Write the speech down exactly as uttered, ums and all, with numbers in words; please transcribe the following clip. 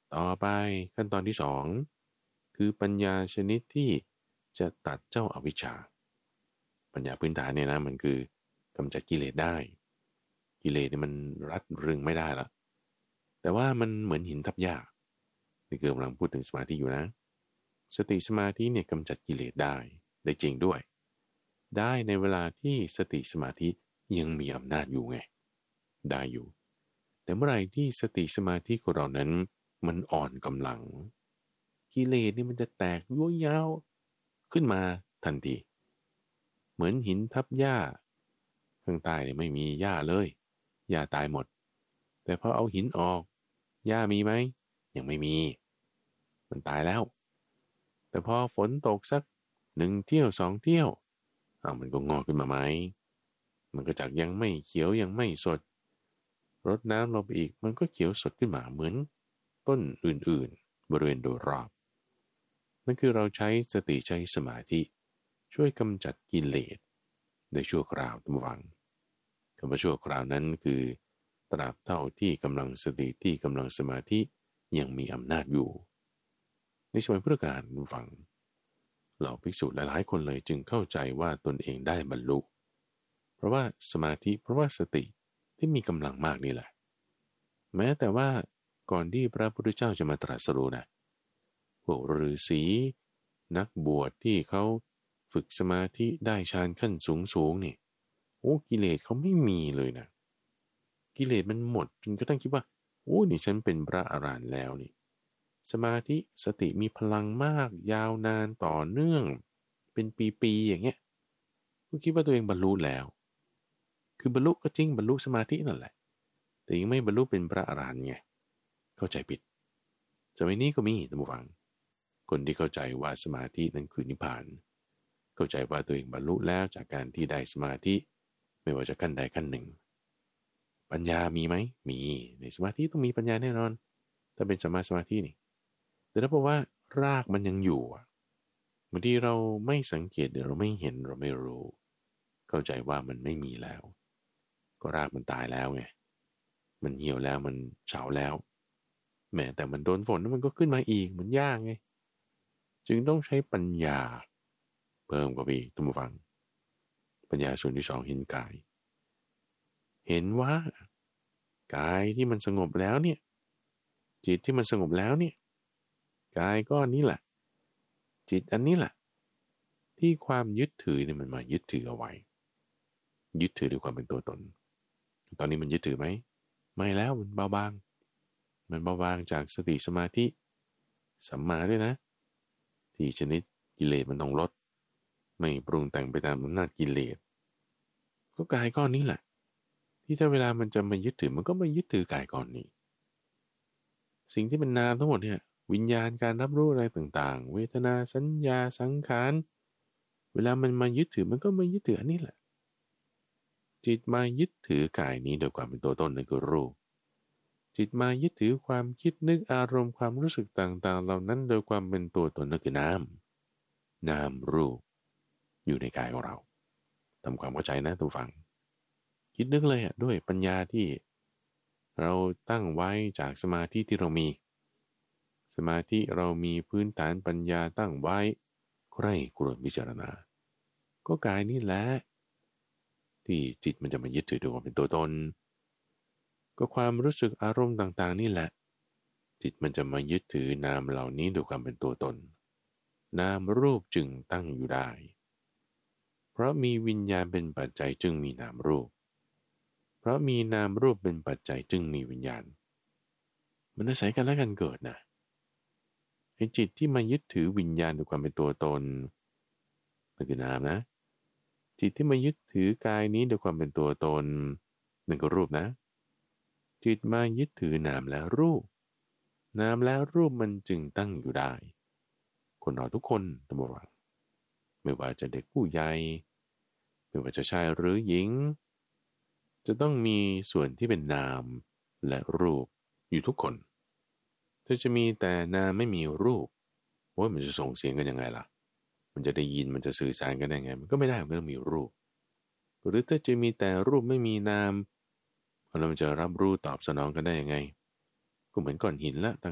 ต่อไปขั้นตอนที่สองคือปัญญาชนิดที่จะตัดเจ้าอวิชชาปัญญาพื้นฐานเนี่ยนะมันคือกำจัดกิเลสได้กิเลสเนี่ยมันรัดรึงไม่ได้ละแต่ว่ามันเหมือนหินทับหญ้านี่คือกำลังพูดถึงสมาธิอยู่นะสติสมาธิเนี่ยกำจัดกิเลสได้ได้จริงด้วยได้ในเวลาที่สติสมาธิยังมีอำนาจอยู่ไงได้อยู่แต่เมื่อไหร่ที่สติสมาธิของเรานั้นมันอ่อนกำลังกิเลสนี่มันจะแตกยั่วยาวขึ้นมาทันทีเหมือนหินทับหญ้าข้างใต้เนี่ยไม่มีหญ้าเลยหญ้าตายหมดแต่พอเอาหินออกหญ้ามีไหมยังไม่มีมันตายแล้วแต่พอฝนตกสักหนึ่งเที่ยวสองเที่ยวอ้าวมันก็งอกขึ้นมาไหมมันก็จากยังไม่เขียวยังไม่สดรดน้ำลงไปอีกมันก็เขียวสดขึ้นมาเหมือนต้นอื่นๆบริเวณโดยรอบนั่นคือเราใช้สติใช้สมาธิช่วยกำจัดกิเลสในชั่วคราวทุกวังคำว่าชั่วคราวนั้นคือตราบเท่าที่กำลังสติที่กำลังสมาธิยังมีอำนาจอยู่ในสมัยพุทธกาลฟังเหล่าภิกษุหลายๆคนเลยจึงเข้าใจว่าตนเองได้บรรลุเพราะว่าสมาธิเพราะว่าสติที่มีกำลังมากนี่แหละแม้แต่ว่าก่อนที่พระพุทธเจ้าจะมาตรัสรู้นะพวกฤาษีนักบวชที่เขาฝึกสมาธิได้ฌานขั้นสูงสูงนี่โอ้กิเลสเขาไม่มีเลยนะกิเลสมันหมดจนกระทั่งคิดว่าโอ้นี่ฉันเป็นพระอรหันต์แล้วนี่สมาธิสติมีพลังมากยาวนานต่อเนื่องเป็นปีๆอย่างเงี้ยก็คิดว่าตัวเองบรรลุแล้วคือบรรลุก็จริงบรรลุสมาธินั่นแหละแต่ยังไม่บรรลุเป็นพระอรหันต์ไงเข้าใจผิดสมัยนี้ก็มีท่านผู้ฟังคนที่เข้าใจว่าสมาธินั้นคือนิพพานเข้าใจว่าตัวเองบรรลุแล้วจากการที่ได้สมาธิไม่ว่าจะขั้นใดขั้นหนึ่งปัญญามีไหมมีในสมาธิต้องมีปัญญาแน่นอนถ้าเป็นสมาสมาธินี่แต่ถ้าบอกว่ารากมันยังอยู่บางทีเราไม่สังเกตหรือเราไม่เห็นเราไม่รู้เข้าใจว่ามันไม่มีแล้วก็รากมันตายแล้วไงมันเหี่ยวแล้วมันเฉาแล้วแม้แต่มันโดนฝนมันก็ขึ้นมาอีกเหมือนหญ้าไงจึงต้องใช้ปัญญาเพิ่มกว่าพี่ทุกฟังปัญญาส่วนที่สองเห็นกายเห็นว่ากายที่มันสงบแล้วเนี่ยจิตที่มันสงบแล้วเนี่ยกายก็นี้แหละจิตอันนี้แหละที่ความยึดถือเนี่ยมันมายึดถือเอาไว้ยึดถือด้วยความเป็นตัวตนตอนนี้มันยึดถือไหมไม่แล้วมันเบาบางมันเบาบางจากสติสมาธิสัมมาด้วยนะที่ชนิดกิเลสมันต้องลดไม่ปรุงแต่งไปตามอำนาจกิเลสก็กายก้อนนี้แหละที่ถ้าเวลามันจะมายึดถือมันก็มายึดถือกายก้อนนี้สิ่งที่เป็นนามทั้งหมดเนี่ยวิญญาณการรับรู้อะไรต่างๆเวทนาสัญญาสังขารเวลามันมายึดถือมันก็มายึดถืออันนี้แหละจิตมายึดถือกายนี้โดยความเป็นตัวตนนั่นคือรูปจิตมายึดถือความคิดนึกอารมณ์ความรู้สึกต่างๆเหล่านั้นโดยความเป็นตัวตนนั่นคือนามนามรูปอยู่ในกายของเราทำความเข้าใจนะทุกฝังคิดนึกเลยอ่ะด้วยปัญญาที่เราตั้งไว้จากสมาธิที่เรามีสมาธิเรามีพื้นฐานปัญญาตั้งไว้ใคร่ครวญพิจารณาก็กายนี่แหละที่จิตมันจะมายึดถือด้วยความเป็นตัวตนก็ความรู้สึกอารมณ์ต่างๆนี่แหละจิตมันจะมายึดถือนามเหล่านี้ด้วยความเป็นตัวตนนามรูปจึงตั้งอยู่ได้เพราะมีวิญญาณเป็นปัจจัยจึงมีนามรูปเพราะมีนามรูปเป็นปัจจัยจึงมีวิญญาณมันอาศัยกันและกันเกิดนะไอ้จิตที่มายึดถือวิญญาณด้วยความเป็นตัวตนนั่นคือนามนะจิตที่มายึดถือกายนี้ด้วยความเป็นตัวตนนั่นก็รูปนะจิตมายึดถือนามและรูปนามและรูปมันจึงตั้งอยู่ได้คนเราทุกคนทั้งหมดไม่ว่าจะเด็กผู้ใหญ่ไม่ว่าจะชายหรือหญิงจะต้องมีส่วนที่เป็นนามและรูปอยู่ทุกคนถ้าจะมีแต่นามไม่มีรูปว่ามันจะส่งเสียงกันยังไงล่ะมันจะได้ยินมันจะสื่อสารกันได้ไงมันก็ไม่ได้มันต้องมีรูปหรือถ้าจะมีแต่รูปไม่มีนามเราจะรับรู้ตอบสนองกันได้ยังไงก็เหมือนก้อนหินละต่